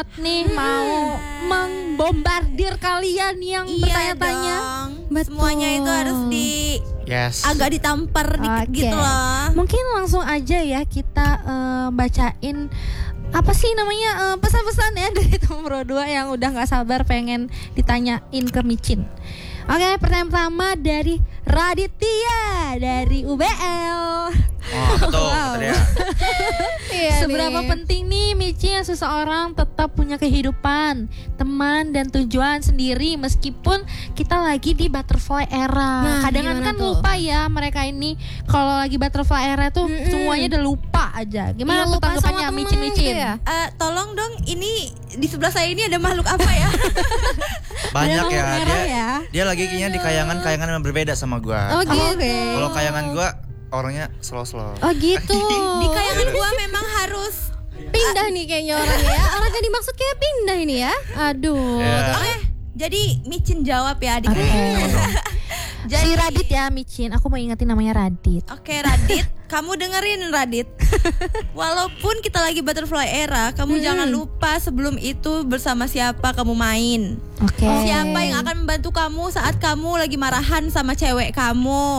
nih mau membombardir kalian yang bertanya-tanya. Betul. Semuanya itu harus agak ditampar dikit gitu loh. Mungkin langsung aja ya kita bacain apa sih namanya pesan-pesan ya dari teman berdua yang udah nggak sabar pengen ditanyain ke Micin. Oke, pertanyaan pertama dari Raditya dari UBL. Oh, betul, betul ya. Seberapa penting nih Micin seseorang tetap punya kehidupan, teman dan tujuan sendiri meskipun kita lagi di butterfly era. Nah, kadang kan lupa ya mereka ini kalau lagi butterfly era tuh semuanya udah lupa aja. Gimana tuh tanggapannya Micin? Gitu ya? Tolong dong, ini di sebelah saya ini ada makhluk apa ya? Banyak ya, merah dia lagi kayaknya di kayangan yang berbeda sama gua. Oh gitu. Kalau kayangan gua orangnya slow. Oh gitu. Di kayangan gua memang harus pindah nih kayaknya orangnya ya. Orang yang dimaksud kayak pindah ini ya. Aduh. Oke, jadi Micin jawab ya adik. Si Radit ya Micin, aku mau ingetin namanya Radit. Oke Radit, kamu dengerin Radit. Walaupun kita lagi butterfly era, kamu jangan lupa sebelum itu bersama siapa kamu main. Oke. Siapa yang akan membantu kamu saat kamu lagi marahan sama cewek kamu.